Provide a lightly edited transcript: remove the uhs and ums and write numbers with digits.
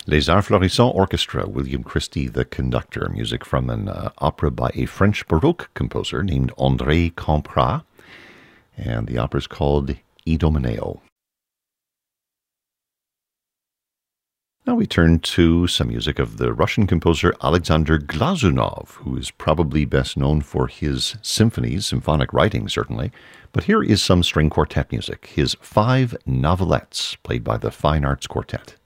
Les Arts Florissants Orchestra, William Christie the conductor, music from an opera by a French Baroque composer named André Campra, and the opera is called Idomeneo. Now we turn to some music of the Russian composer Alexander Glazunov, who is probably best known for his symphonies, symphonic writing certainly, but here is some string quartet music, his 5 novelettes played by the Fine Arts Quartet.